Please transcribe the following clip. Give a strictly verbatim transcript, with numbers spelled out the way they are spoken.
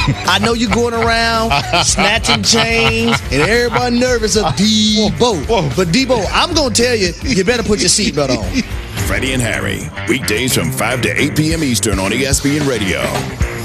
I know you're going around snatching chains and everybody nervous of Debo. But Debo, I'm going to tell you, you better put your seatbelt on. Freddie and Harry, weekdays from five to eight p.m. Eastern on E S P N Radio.